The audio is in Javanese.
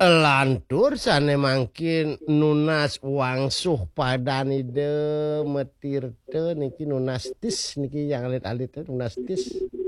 Lantur sane mangkin nunas wangsuh padanide metirte niki nunastis niki yang alit-alit nunastis.